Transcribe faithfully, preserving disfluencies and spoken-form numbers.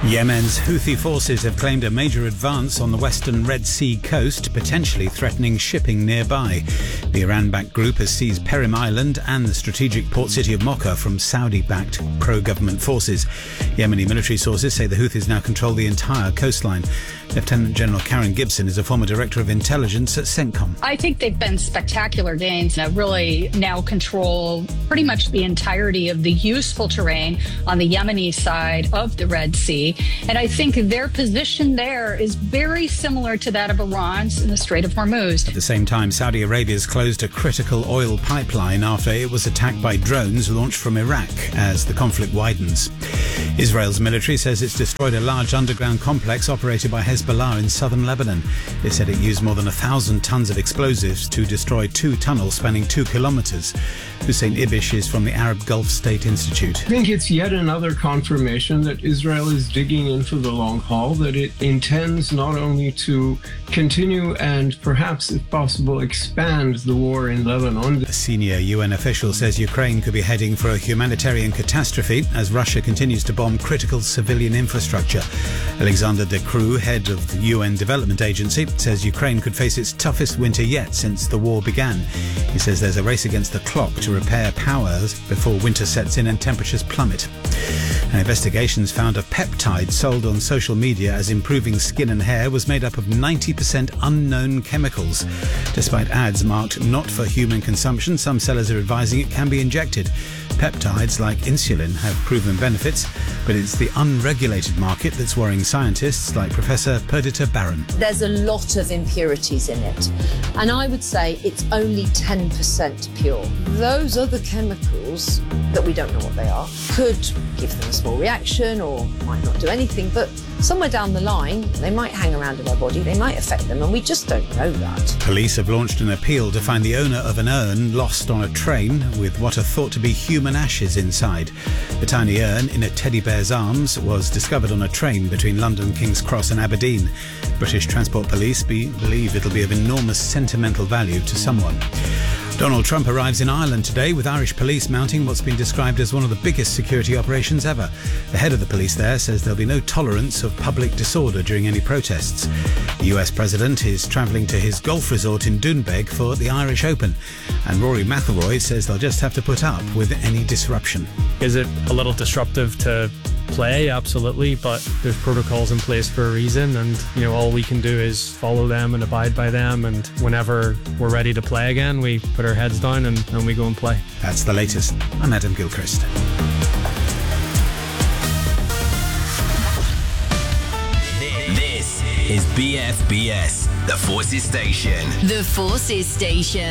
Yemen's Houthi forces have claimed a major advance on the western Red Sea coast, potentially threatening shipping nearby. The Iran-backed group has seized Perim Island and the strategic port city of Mocha from Saudi-backed pro-government forces. Yemeni military sources say the Houthis now control the entire coastline. Lieutenant General Karen Gibson is a former director of intelligence at CENTCOM. I think they've been spectacular gains that really now control pretty much the entirety of the useful terrain on the Yemeni side of the Red Sea. And I think their position there is very similar to that of Iran's in the Strait of Hormuz. At the same time, Saudi Arabia has closed a critical oil pipeline after it was attacked by drones launched from Iraq as the conflict widens. Israel's military says it's destroyed a large underground complex operated by Hezbollah in southern Lebanon. They said it used more than a thousand tons of explosives to destroy two tunnels spanning two kilometres. Hussein Ibish is from the Arab Gulf State Institute. I think it's yet another confirmation that Israel is digging in for the long haul, that it intends not only to continue and perhaps, if possible, expand the war in Lebanon. A senior U N official says Ukraine could be heading for a humanitarian catastrophe as Russia continues to bomb critical civilian infrastructure. Alexander De Croo, head of the U N Development Agency, says Ukraine could face its toughest winter yet since the war began. He says there's a race against the clock to repair powers before winter sets in and temperatures plummet. And investigations found a peptide sold on social media as improving skin and hair was made up of ninety percent unknown chemicals. Despite ads marked not for human consumption, some sellers are advising it can be injected. Peptides, like insulin, have proven benefits, but it's the unregulated market that's worrying scientists like Professor Perdita Barron. There's a lot of impurities in it, and I would say it's only ten percent pure. Those other chemicals that we don't know what they are could give them a small reaction or might not do anything, but somewhere down the line they might hang around in our body, they might affect them, and we just don't know that. Police have launched an appeal to find the owner of an urn lost on a train with what are thought to be human ashes inside. The tiny urn in a teddy bear's arms was discovered on a train between London King's Cross and Aberdeen. British Transport Police be, believe it'll be of enormous sentimental value to someone. Donald Trump arrives in Ireland today with Irish police mounting what's been described as one of the biggest security operations ever. The head of the police there says there'll be no tolerance of public disorder during any protests. The U S president is travelling to his golf resort in Doonbeg for the Irish Open, and Rory McIlroy says they'll just have to put up with any disruption. Is it a little disruptive to play? Absolutely, but there's protocols in place for a reason, and you know all we can do is follow them and abide by them, and whenever we're ready to play again we put our heads down and, and we go and play. That's the latest. I'm Adam Gilchrist. This is B F B S, the Forces Station. The Forces Station.